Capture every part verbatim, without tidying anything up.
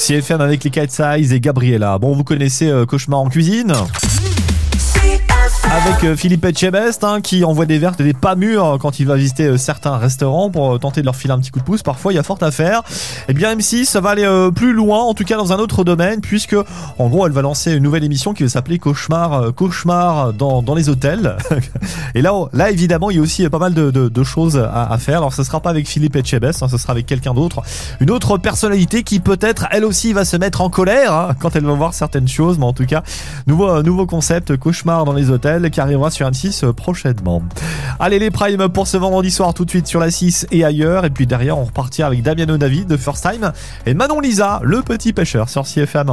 C F M avec les Cat Size et Gabriella. Bon, vous connaissez euh, Cauchemar en cuisine avec euh, Philippe Etchebest hein, qui envoie des vertes et des pas mûres quand il va visiter euh, certains restaurants pour euh, tenter de leur filer un petit coup de pouce. Parfois il y a fort à faire. Et bien M six ça va aller euh, plus loin, en tout cas dans un autre domaine, puisque en gros elle va lancer une nouvelle émission qui va s'appeler Cauchemar euh, Cauchemar dans, dans les hôtels. Et là, là évidemment il y a aussi pas mal de, de, de choses à, à faire. Alors ce sera pas avec Philippe Etchebest, hein, ce sera avec quelqu'un d'autre, une autre personnalité qui peut-être elle aussi va se mettre en colère hein, quand elle va voir certaines choses. Mais en tout cas nouveau, euh, nouveau concept Cauchemar dans les hôtels qui arrivera sur M six prochainement. Allez les primes pour ce vendredi soir tout de suite sur la six et ailleurs, et puis derrière on repartira avec Damiano David de First Time et Manon Lisa, le petit pêcheur sur C F M.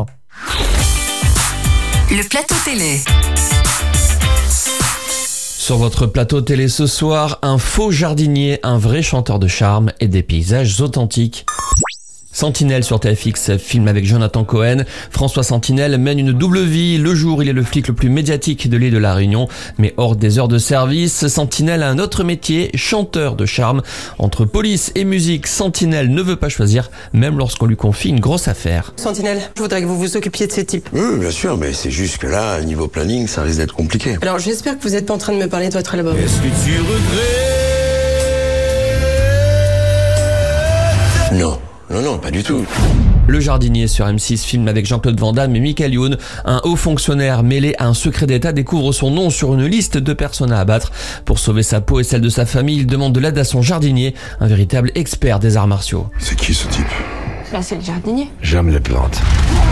Le plateau télé. Sur votre plateau télé ce soir, un faux jardinier, un vrai chanteur de charme et des paysages authentiques. Sentinelle sur T F X, film avec Jonathan Cohen. François Sentinelle mène une double vie. Le jour, il est le flic le plus médiatique de l'île de la Réunion, mais hors des heures de service, Sentinelle a un autre métier, chanteur de charme. Entre police et musique, Sentinelle ne veut pas choisir, même lorsqu'on lui confie une grosse affaire. Sentinelle, je voudrais que vous vous occupiez de ces types. Oui, bien sûr, mais c'est juste que là, niveau planning, ça risque d'être compliqué. Alors j'espère que vous n'êtes pas en train de me parler de votre album. Est-ce que tu regrettes? Non. Non, non, pas du tout. Le jardinier sur M six, film avec Jean-Claude Van Damme et Michael Youn. Un haut fonctionnaire mêlé à un secret d'État découvre son nom sur une liste de personnes à abattre. Pour sauver sa peau et celle de sa famille, il demande de l'aide à son jardinier, un véritable expert des arts martiaux. C'est qui ce type? Bah c'est le jardinier. J'aime les plantes.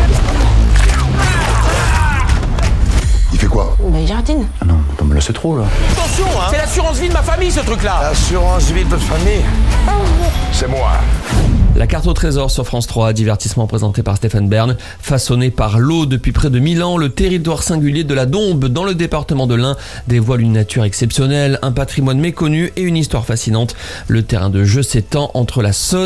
Il fait quoi? Bah il jardine. Ah non, on me laisse trop là. Attention, hein. C'est l'assurance vie de ma famille ce truc-là. L'assurance vie de votre famille? C'est moi. La carte au trésor sur France trois, divertissement présenté par Stéphane Bern. Façonné par l'eau depuis près de mille ans, le territoire singulier de la Dombe dans le département de l'Ain dévoile une nature exceptionnelle, un patrimoine méconnu et une histoire fascinante. Le terrain de jeu s'étend entre la Saône